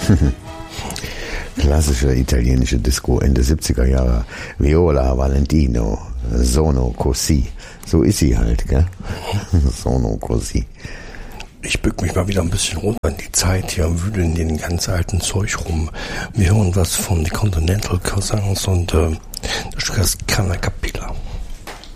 Klassische italienische Disco Ende 70er Jahre. Viola Valentino, Sono Così. So ist sie halt, gell? Sono Così. Ich bück mich mal wieder ein bisschen runter in die Zeit hier, wühle in den ganz alten Zeug rum. Wir hören was von The Continental Cousins und das Stück heißt Canna Capilla.